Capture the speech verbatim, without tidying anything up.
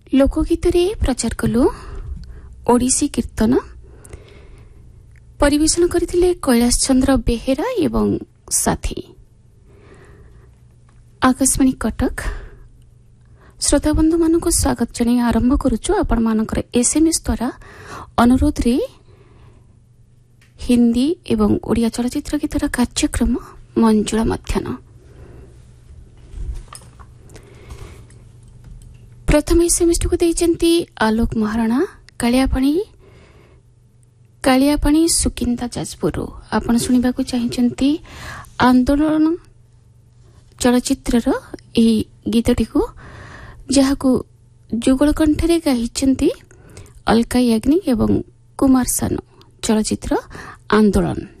ଲୋକଗୀତରେ ପ୍ରଚାର କଲୁ ଓଡ଼ିଶୀ କୀର୍ତ୍ତନ ପରିବେଷଣ କରିଥିଲେ କୈଳାସ ଚନ୍ଦ୍ର ବେହେରା ଏବଂ ସାଥୀ। ଆକାଶବାଣୀ କଟକ ଶ୍ରୋତାବନ୍ଧୁମାନଙ୍କୁ ସ୍ୱାଗତ ଜଣାଇ ଆରମ୍ଭ କରୁଛୁ ଆପଣମାନଙ୍କର ଏସ୍ଏମ୍ଏସ୍ ଦ୍ୱାରା ଅନୁରୋଧରେ ହିନ୍ଦୀ ଏବଂ ଓଡ଼ିଆ ଚଳଚ୍ଚିତ୍ର ଗୀତର କାର୍ଯ୍ୟକ୍ରମ ମଞ୍ଜୁଳା ମଧ୍ୟାହ୍ନ। ପ୍ରଥମେ ଏସ୍ଏମ୍ଏସ୍ଟିକୁ ଦେଇଛନ୍ତି ଆଲୋକ ମହାରଣା କାଳିଆପାଣି କାଳିଆପାଣି ସୁକିନ୍ଦା ଯାଜପୁରରୁ। ଆପଣ ଶୁଣିବାକୁ ଚାହିଁଛନ୍ତି ଆନ୍ଦୋଳନ ଚଳଚ୍ଚିତ୍ରର ଏହି ଗୀତଟିକୁ, ଯାହାକୁ ଯୁଗଳ କଣ୍ଠରେ ଗାଇଛନ୍ତି ଅଲକା ୟାଗ୍ନିକ ଏବଂ କୁମାର ସାନୁ। ଚଳଚ୍ଚିତ୍ର ଆନ୍ଦୋଳନ।